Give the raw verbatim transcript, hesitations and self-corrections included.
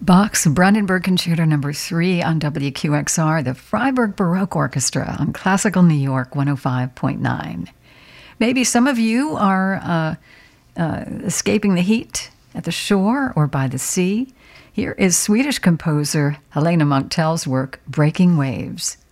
Bach's Brandenburg Concerto Number Three on W Q X R, the Freiburg Baroque Orchestra on Classical New York one oh five point nine. Maybe some of you are uh, uh, escaping the heat at the shore or by the sea. Here is Swedish composer Helena Monktel's work, Breaking Waves.